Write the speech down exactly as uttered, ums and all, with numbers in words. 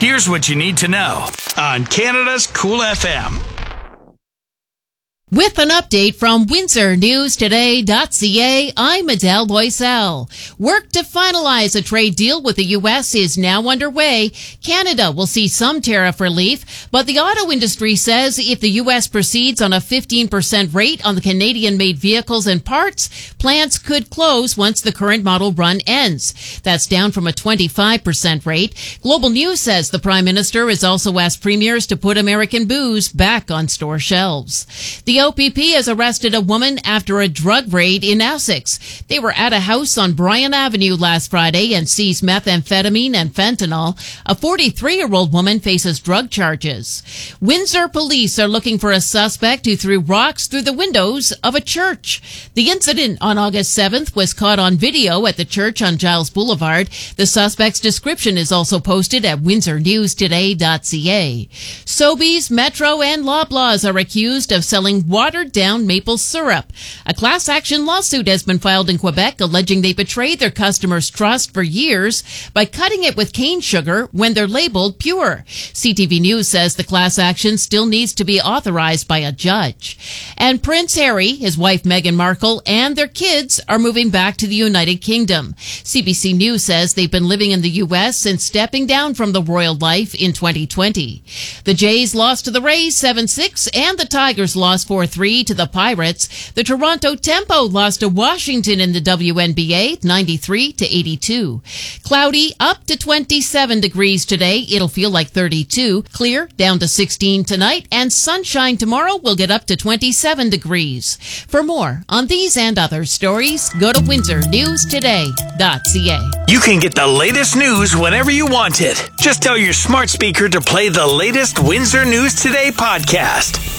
Here's what you need to know on Canada's Cool F M. With an update from Windsor News Today dot C A, I'm Adele Loisel. Work to finalize a trade deal with the U S is now underway. Canada will see some tariff relief, but the auto industry says if the U S proceeds on a fifteen percent rate on the Canadian-made vehicles and parts, plants could close once the current model run ends. That's down from a twenty-five percent rate. Global News says the Prime Minister has also asked premiers to put American booze back on store shelves. The O P P has arrested a woman after a drug raid in Essex. They were at a house on Bryan Avenue last Friday and seized methamphetamine and fentanyl. A forty-three-year-old woman faces drug charges. Windsor police are looking for a suspect who threw rocks through the windows of a church. The incident on August seventh was caught on video at the church on Giles Boulevard. The suspect's description is also posted at Windsor News Today dot C A. Sobeys, Metro, and Loblaws are accused of selling watered-down maple syrup. A class action lawsuit has been filed in Quebec alleging they betrayed their customers' trust for years by cutting it with cane sugar when they're labeled pure. C T V News says the class action still needs to be authorized by a judge. And Prince Harry, his wife Meghan Markle, and their kids are moving back to the United Kingdom. C B C News says they've been living in the U S since stepping down from the royal life in twenty twenty. The Jays lost to the Rays seven six, and the Tigers lost four three to the Pirates. The Toronto Tempo lost to Washington in the W N B A ninety-three to eighty-two. Cloudy up to twenty-seven degrees today. It'll feel like thirty-two. Clear down to sixteen tonight, and sunshine tomorrow will get up to twenty-seven degrees. For more on these and other stories, go to Windsor News Today dot C A. You can get the latest news whenever you want it. Just tell your smart speaker to play the latest Windsor News Today podcast.